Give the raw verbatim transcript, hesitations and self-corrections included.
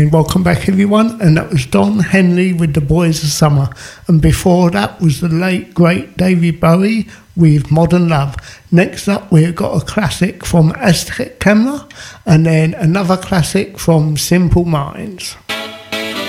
welcome back everyone, and that was Don Henley with The Boys of Summer, and before that was the late great David Bowie with Modern Love. Next up we've got a classic from Aztec Camera, and then another classic from Simple Minds.